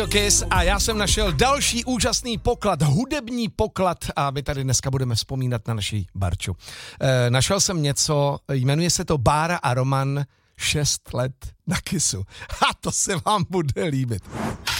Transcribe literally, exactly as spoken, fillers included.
Kiss a já jsem našel další úžasný poklad, hudební poklad a my tady dneska budeme vzpomínat na naší Barču. E, našel jsem něco, jmenuje se to Bára a Roman šest let na Kissu. A to se vám bude líbit.